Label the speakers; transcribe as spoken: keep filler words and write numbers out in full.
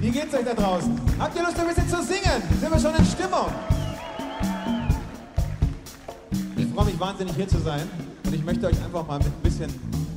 Speaker 1: Wie geht's euch da draußen? Habt ihr Lust, ein bisschen zu singen? Sind wir schon in Stimmung? Ich freue mich wahnsinnig, hier zu sein. Und ich möchte euch einfach mal mit ein bisschen